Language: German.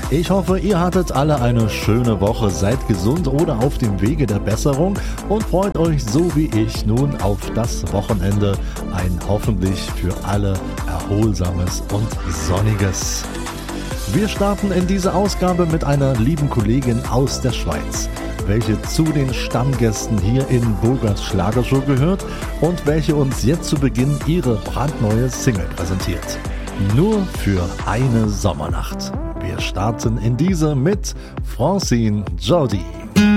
Ich hoffe, ihr hattet alle eine schöne Woche, seid gesund oder auf dem Wege der Besserung und freut euch so wie ich nun auf das Wochenende. Ein hoffentlich für alle erholsames und sonniges. Wir starten in diese Ausgabe mit einer lieben Kollegin aus der Schweiz, welche zu den Stammgästen hier in Burgers Schlagershow gehört und welche uns jetzt zu Beginn ihre brandneue Single präsentiert. Nur für eine Sommernacht. Wir starten in diese mit Francine Jordi.